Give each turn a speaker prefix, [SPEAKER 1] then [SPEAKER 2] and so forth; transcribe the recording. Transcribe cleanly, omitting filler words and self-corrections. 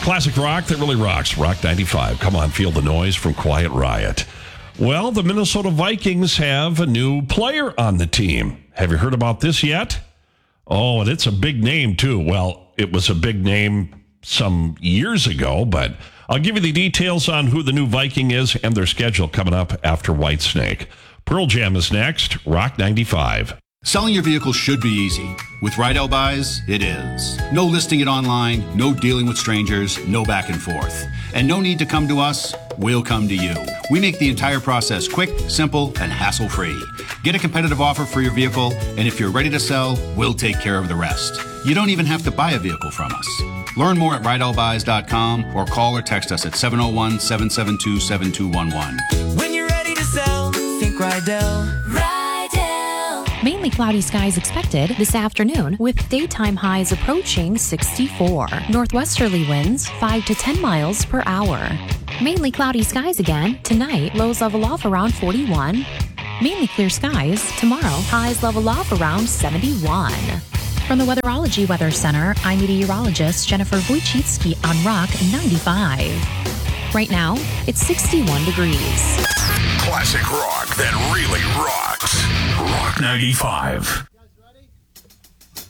[SPEAKER 1] Classic rock that really rocks. Rock 95. Come on, feel the noise from Quiet Riot. Well, the Minnesota Vikings have a new player on the team. Have you heard about this yet? Oh, and it's a big name, too. Well, it was a big name some years ago, but I'll give you the details on who the new Viking is and their schedule coming up after Whitesnake. Pearl Jam is next. Rock 95.
[SPEAKER 2] Selling your vehicle should be easy. With Rydell Buys, it is. No listing it online, no dealing with strangers, no back and forth. And no need to come to us, we'll come to you. We make the entire process quick, simple, and hassle-free. Get a competitive offer for your vehicle, and if you're ready to sell, we'll take care of the rest. You don't even have to buy a vehicle from us. Learn more at RydellBuys.com or call or text us at 701-772-7211.
[SPEAKER 3] When you're ready to sell, think Rydell.
[SPEAKER 4] Mainly cloudy skies expected this afternoon with daytime highs approaching 64. Northwesterly winds 5 to 10 miles per hour. Mainly cloudy skies again tonight. Lows level off around 41. Mainly clear skies tomorrow. Highs level off around 71. From the Weatherology Weather Center, I'm meteorologist Jennifer Wojcicki on Rock 95. Right now, it's 61 degrees.
[SPEAKER 5] Classic rock that really rocks. Rock 95.